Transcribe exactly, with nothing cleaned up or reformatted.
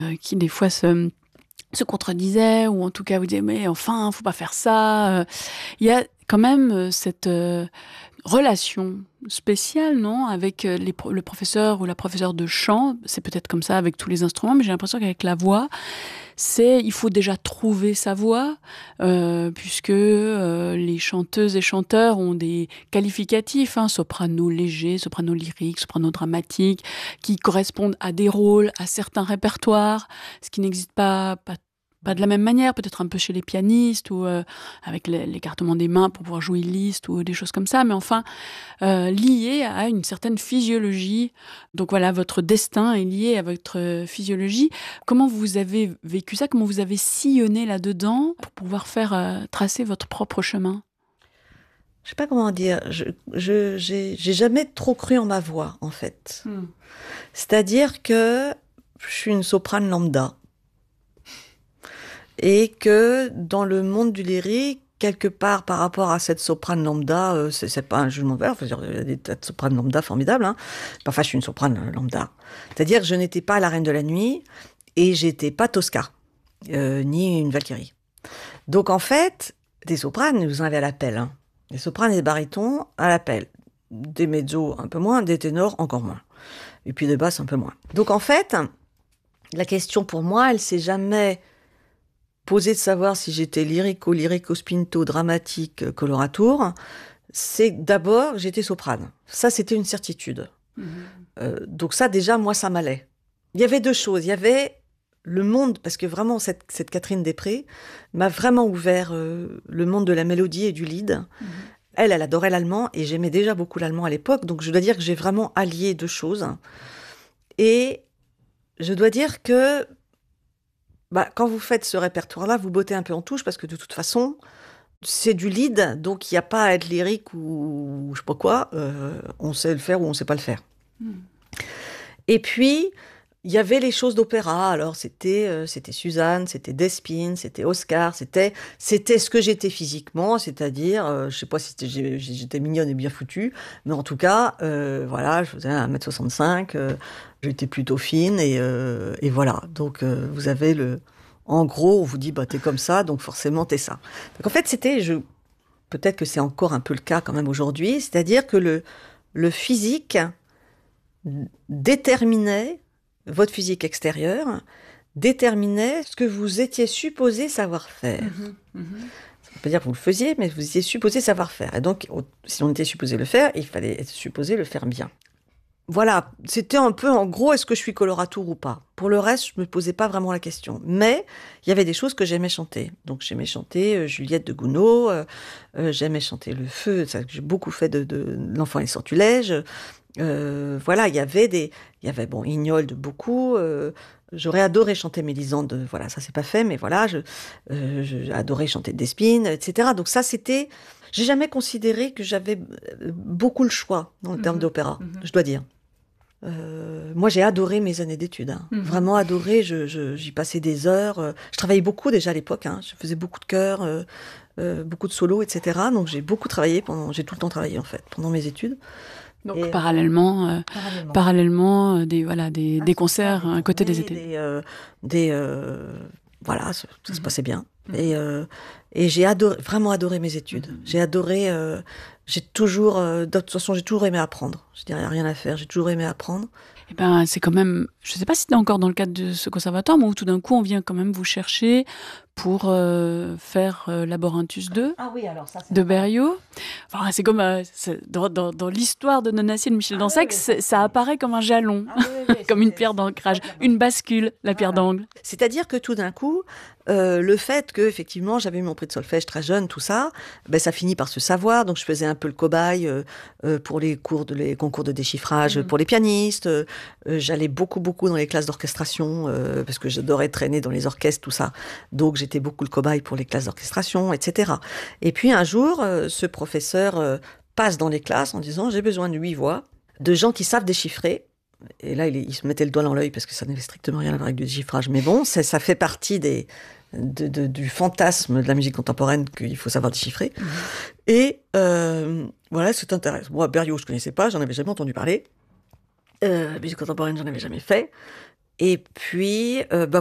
euh, qui des fois se, se contredisaient, ou en tout cas vous disaient mais enfin, faut pas faire ça. Euh, Il y a quand même euh, cette euh, relation spéciale, non, avec euh, les pro- le professeur ou la professeure de chant. C'est peut-être comme ça avec tous les instruments, mais j'ai l'impression qu'avec la voix, c'est il faut déjà trouver sa voix, euh, puisque euh, les chanteuses et chanteurs ont des qualificatifs, hein, soprano léger, soprano lyrique, soprano dramatique, qui correspondent à des rôles, à certains répertoires, ce qui n'existe pas, pas pas de la même manière, peut-être un peu chez les pianistes ou euh, avec les- l'écartement des mains pour pouvoir jouer Liszt ou des choses comme ça, mais enfin euh, lié à une certaine physiologie. Donc voilà, votre destin est lié à votre physiologie. Comment vous avez vécu ça? Comment vous avez sillonné là-dedans pour pouvoir faire euh, tracer votre propre chemin? Je sais pas comment dire. Je, je, j'ai, j'ai jamais trop cru en ma voix, en fait. Hmm. C'est-à-dire que je suis une soprane lambda. Et que dans le monde du lyrique, quelque part par rapport à cette soprane lambda, euh, c'est, c'est pas un jugement de valeur, faut dire, il y a des tas de sopranes lambda formidables, hein. Enfin, je suis une soprane lambda. C'est-à-dire que je n'étais pas la reine de la nuit et j'étais pas Tosca, euh, ni une Valkyrie. Donc en fait, des sopranes, vous en avez à l'appel, hein. Des sopranes et des barytons à l'appel. Des mezzos un peu moins, des ténors encore moins. Et puis des basses un peu moins. Donc en fait, la question pour moi, elle s'est jamais posée de savoir si j'étais lyrico, lyrico spinto, dramatique, coloratour. C'est d'abord, j'étais soprane. Ça, c'était une certitude. Mhm. Euh, donc ça, déjà, moi, ça m'allait. Il y avait deux choses. Il y avait le monde, parce que vraiment, cette, cette Catherine Després m'a vraiment ouvert euh, le monde de la mélodie et du lead. Mhm. Elle, elle adorait l'allemand, et j'aimais déjà beaucoup l'allemand à l'époque, donc je dois dire que j'ai vraiment allié deux choses. Et je dois dire que bah, quand vous faites ce répertoire-là, vous bottez un peu en touche, parce que de toute façon, c'est du lead, donc il n'y a pas à être lyrique ou, ou je sais pas quoi, euh, on sait le faire ou on ne sait pas le faire. Mhm. Et puis, il y avait les choses d'opéra. Alors, c'était euh, c'était Suzanne, c'était Despines, c'était Oscar, c'était c'était ce que j'étais physiquement, c'est-à-dire, euh, je sais pas si c'était- j'ai- j'étais mignonne et bien foutue, mais en tout cas, euh, voilà, je faisais un mètre soixante-cinq, euh, j'étais plutôt fine, et, euh, et voilà. Donc, euh, vous avez le... En gros, on vous dit, bah, t'es comme ça, donc forcément, t'es ça. Donc, en fait, c'était... Je... Peut-être que c'est encore un peu le cas quand même aujourd'hui, c'est-à-dire que le, le physique déterminait votre physique extérieure, déterminait ce que vous étiez supposé savoir faire. Mhm. Mhm. Ça ne veut pas dire que vous le faisiez, mais vous étiez supposé savoir faire. Et donc, si on était supposé le faire, il fallait être supposé le faire bien. Voilà, c'était un peu en gros, est-ce que je suis coloratour ou pas? Pour le reste, je me posais pas vraiment la question. Mais il y avait des choses que j'aimais chanter. Donc j'aimais chanter euh, Juliette de Gounod, euh, euh, j'aimais chanter Le Feu, ça que j'ai beaucoup fait de, de L'Enfant et le Sortilège. Euh, voilà, il y avait des, il y avait bon Ignolde beaucoup. Euh, j'aurais adoré chanter Mélisande. Voilà, ça c'est pas fait, mais voilà, je, euh, j'ai adoré chanter Despines, et cetera. Donc ça c'était, j'ai jamais considéré que j'avais euh, beaucoup le choix dans le terme Mhm. d'opéra, Mhm. je dois dire. Euh, moi, j'ai adoré mes années d'études, hein. Mhm. Vraiment adoré. Je, je- j'y passais des heures. euh, Je travaillais beaucoup déjà à l'époque, hein. Je faisais beaucoup de chœurs, euh, euh, beaucoup de solos, et cetera. Donc j'ai beaucoup travaillé pendant. J'ai tout le temps travaillé en fait pendant mes études. Donc Et euh, parallèlement, euh, parallèlement. parallèlement euh, des voilà des, Ah, des c'est ça, concerts des hein, à côté des tournées, études. des, euh, des euh, voilà, ça, ça se Mhm. passait bien. Mhm. Et euh, et j'ai adoré, vraiment adoré mes études. Mhm. J'ai adoré. euh, j'ai toujours, euh, de toute façon, j'ai toujours aimé apprendre. Je dirais rien à faire. J'ai toujours aimé apprendre. Eh ben, c'est quand même, je sais pas si c'était encore dans le cadre de ce conservatoire, mais où tout d'un coup on vient quand même vous chercher pour euh, faire euh, Laborantus deux Ah oui, alors ça c'est de incroyable. Berriot. Enfin, c'est comme euh, c'est- dans, dans, dans l'histoire de Nonatie et de Michel Ah oui, Dansac, oui, ça c'est- ça c'est. apparaît comme un jalon, Ah oui, oui, oui, comme une c'était pierre c'est c'est d'ancrage, la pierre une d'angle. bascule, la pierre Voilà. d'angle. C'est-à-dire que tout d'un coup, euh, le fait que effectivement j'avais eu mon prix de solfège très jeune, tout ça, ben ça finit par se savoir. Donc je faisais un peu le cobaye euh, euh, pour les cours de les concours de déchiffrage Mhm. pour les pianistes. Euh, j'allais beaucoup beaucoup dans les classes d'orchestration euh, parce que j'adorais traîner dans les orchestres, tout ça. Donc j'étais beaucoup le cobaye pour les classes d'orchestration, et cetera. Et puis un jour, euh, ce professeur euh, passe dans les classes en disant j'ai besoin de huit voix, de gens qui savent déchiffrer. Et là, il, il se mettait le doigt dans l'œil parce que ça n'avait strictement rien à voir avec du déchiffrage. Mais bon, ça, ça fait partie des, de, de, du fantasme de la musique contemporaine qu'il faut savoir déchiffrer. Mhm. Et euh, voilà, c'est intéressant. Moi, Berlioz, je connaissais pas, j'en avais jamais entendu parler. Euh, musique contemporaine, j'en avais jamais fait. Et puis, euh, bah,